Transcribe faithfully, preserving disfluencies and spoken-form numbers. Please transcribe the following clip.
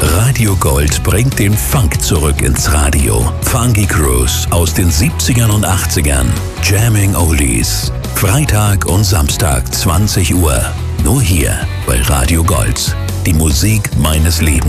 Radio Gold bringt den Funk zurück ins Radio. Funky Cruise aus den siebzigern und achtzigern. Jamming Oldies. Freitag und Samstag zwanzig Uhr. Nur hier bei Radio Gold. Die Musik meines Lebens.